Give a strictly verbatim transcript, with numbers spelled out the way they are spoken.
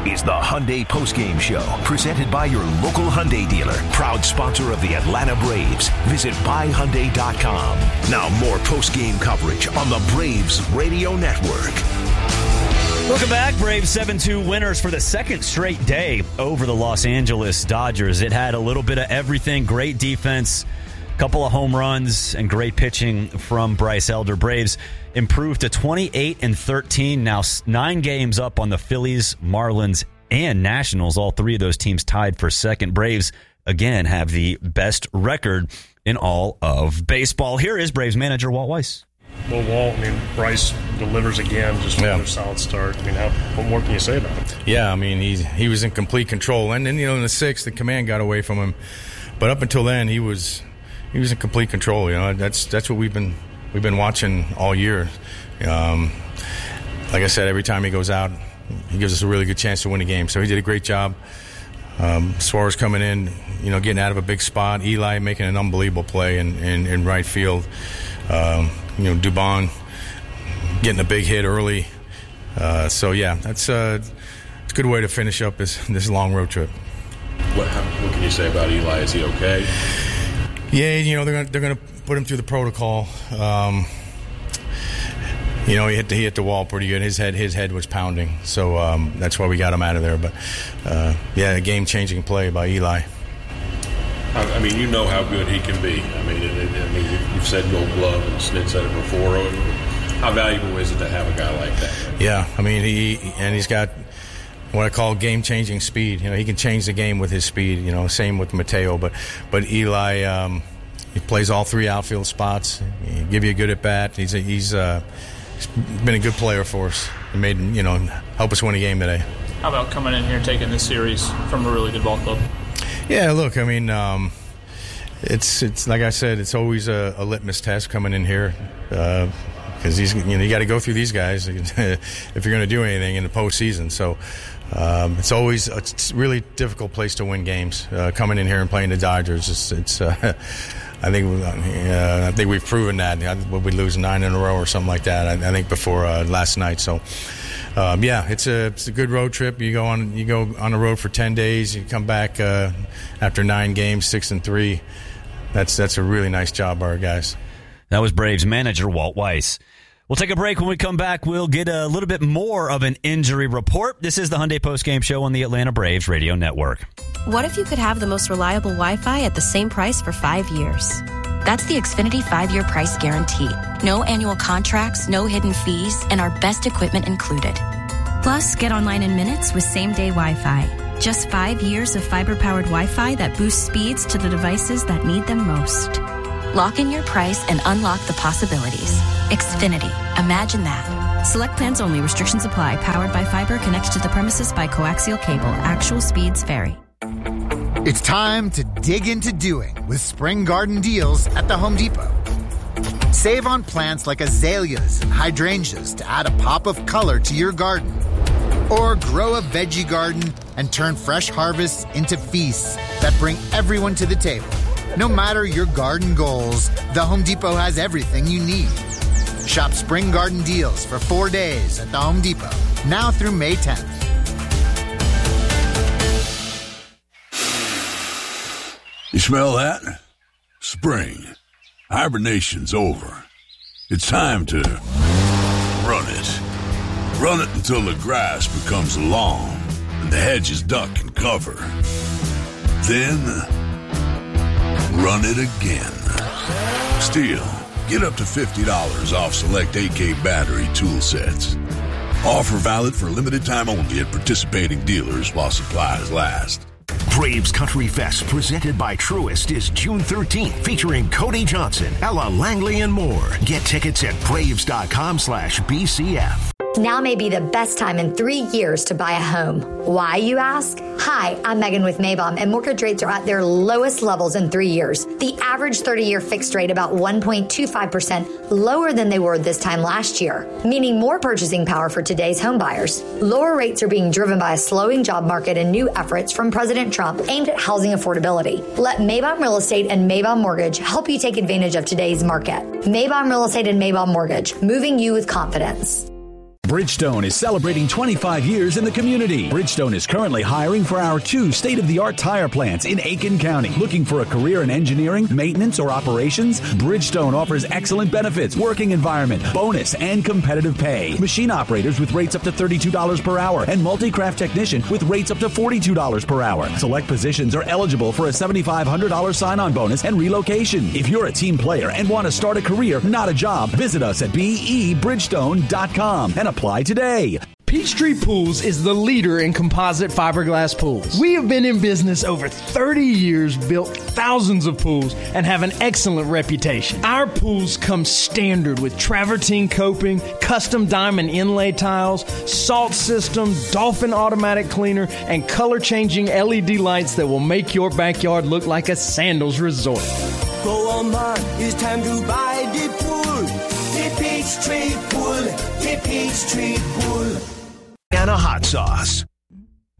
is the Hyundai Postgame Show, presented by your local Hyundai dealer, proud sponsor of the Atlanta Braves. Visit buy hyundai dot com. Now more postgame coverage on the Braves Radio Network. Welcome back. Braves seven two winners for the second straight day over the Los Angeles Dodgers. It had a little bit of everything. Great defense, couple of home runs, and great pitching from Bryce Elder. Braves improved to twenty-eight and thirteen, now nine games up on the Phillies, Marlins, and Nationals. All three of those teams tied for second. Braves, again, have the best record in all of baseball. Here is Braves manager Walt Weiss. Well, Walt, I mean, Bryce delivers again, just yeah. another solid start. I mean, how, what more can you say about him? Yeah, I mean, he, he was in complete control. And then, you know, in the sixth, the command got away from him. But up until then, he was he was in complete control. You know, that's that's what we've been we've been watching all year. Um, like I said, every time he goes out, he gives us a really good chance to win a game. So he did a great job. Um, Suarez coming in, you know, getting out of a big spot. Eli making an unbelievable play in, in, in right field. Um, you know, Dubon getting a big hit early. Uh, so, yeah, that's uh, it's a good way to finish up this, this long road trip. What, how, what can you say about Eli? Is he okay? Yeah, you know, they're going they're going to put him through the protocol. Um, you know, he hit the he hit the wall pretty good. His head his head was pounding, so um, that's why we got him out of there. But uh, yeah, a game changing play by Eli. I mean, you know how good he can be. I mean, it, it, I mean, you've said Gold Glove, and Snit said it before. How valuable is it to have a guy like that? Yeah, I mean, he and he's got what I call game-changing speed. You know, he can change the game with his speed. You know, same with Mateo, but but Eli, um, he plays all three outfield spots. He give you a good at bat. He's a, he's uh, he's been a good player for us. He made you know help us win a game today. How about coming in here and taking this series from a really good ball club? Yeah, look, I mean, um, it's it's like I said, it's always a, a litmus test coming in here because uh, these you know you got to go through these guys if you're going to do anything in the postseason. So um, it's always it's a really difficult place to win games. Uh, coming in here and playing the Dodgers, it's, it's uh, I think uh, I think we've proven that. We lose nine in a row or something like that. I, I think before uh, last night. So. Um, yeah, it's a it's a good road trip. You go on you go on the road for ten days. You come back uh, after nine games, six and three. That's that's a really nice job by our guys. That was Braves manager Walt Weiss. We'll take a break. When we come back, we'll get a little bit more of an injury report. This is the Hyundai Postgame Show on the Atlanta Braves Radio Network. What if you could have the most reliable Wi-Fi at the same price for five years? That's the Xfinity five-year price guarantee. No annual contracts, no hidden fees, and our best equipment included. Plus, get online in minutes with same-day Wi-Fi. Just five years of fiber-powered Wi-Fi that boosts speeds to the devices that need them most. Lock in your price and unlock the possibilities. Xfinity. Imagine that. Select plans only. Restrictions apply. Powered by fiber. Connected to the premises by coaxial cable. Actual speeds vary. It's time to dig into doing with Spring Garden deals at the Home Depot. Save on plants like azaleas and hydrangeas to add a pop of color to your garden. Or grow a veggie garden and turn fresh harvests into feasts that bring everyone to the table. No matter your garden goals, the Home Depot has everything you need. Shop Spring Garden deals for four days at the Home Depot, now through May tenth. You smell that? Spring. Hibernation's over. It's time to run it. Run it until the grass becomes long and the hedges duck and cover. Then, run it again. Still, get up to fifty dollars off select A K battery tool sets. Offer valid for limited time only at participating dealers while supplies last. Braves Country Fest, presented by Truist, is June thirteenth, featuring Cody Johnson, Ella Langley, and more. Get tickets at braves.com slash BCF. Now may be the best time in three years to buy a home. Why, you ask? Hi, I'm Megan with Maybaum, and mortgage rates are at their lowest levels in three years. The average thirty-year fixed rate about one point two five percent lower than they were this time last year, meaning more purchasing power for today's home buyers. Lower rates are being driven by a slowing job market and new efforts from President Trump aimed at housing affordability. Let Maybaum Real Estate and Maybaum Mortgage help you take advantage of today's market. Maybaum Real Estate and Maybaum Mortgage, moving you with confidence. Bridgestone is celebrating twenty-five years in the community. Bridgestone is currently hiring for our two state-of-the-art tire plants in Aiken County. Looking for a career in engineering, maintenance, or operations? Bridgestone offers excellent benefits, working environment, bonus, and competitive pay. Machine operators with rates up to thirty-two dollars per hour and multi-craft technician with rates up to forty-two dollars per hour. Select positions are eligible for a seven thousand five hundred dollars sign-on bonus and relocation. If you're a team player and want to start a career, not a job, visit us at B E Bridgestone dot com and apply today. Peachtree Pools is the leader in composite fiberglass pools. We have been in business over thirty years, built thousands of pools, and have an excellent reputation. Our pools come standard with travertine coping, custom diamond inlay tiles, salt system, Dolphin automatic cleaner, and color-changing L E D lights that will make your backyard look like a sandals resort. Go on, man, it's time to buy the pool. The Peachtree Pool, the Peachtree Pool. And a hot sauce.